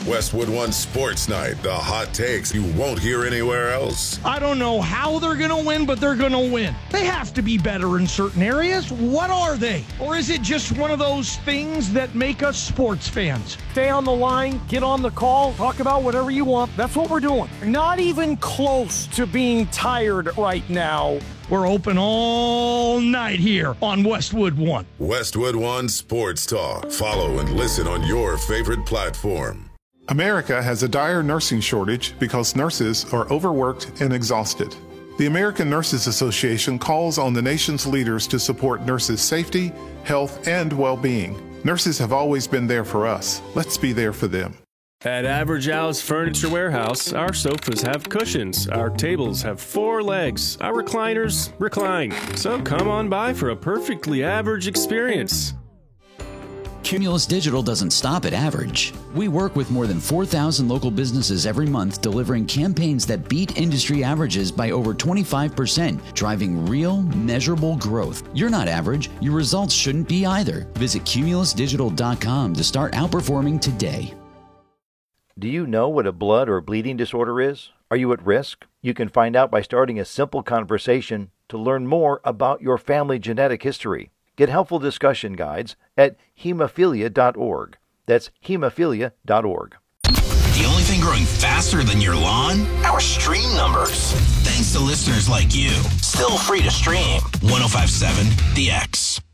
Westwood One Sports Night, the hot takes you won't hear anywhere else. I don't know how they're going to win, but they're going to win. They have to be better in certain areas. What are they? Or is it just one of those things that make us sports fans? Stay on the line, get on the call, talk about whatever you want. That's what we're doing. Not even close to being tired right now. We're open all night here on Westwood One. Westwood One Sports Talk. Follow and listen on your favorite platform. America has a dire nursing shortage because nurses are overworked and exhausted. The American Nurses Association calls on the nation's leaders to support nurses' safety, health, and well-being. Nurses have always been there for us. Let's be there for them. At Average Al's Furniture Warehouse, our sofas have cushions, our tables have 4 legs, our recliners recline. So come on by for a perfectly average experience. Cumulus Digital doesn't stop at average. We work with more than 4,000 local businesses every month, delivering campaigns that beat industry averages by over 25%, driving real, measurable growth. You're not average. Your results shouldn't be either. Visit cumulusdigital.com to start outperforming today. Do you know what a blood or bleeding disorder is? Are you at risk? You can find out by starting a simple conversation to learn more about your family genetic history. Get helpful discussion guides at hemophilia.org. That's hemophilia.org. The only thing growing faster than your lawn? Our stream numbers. Thanks to listeners like you. Still free to stream. 105.7 The X.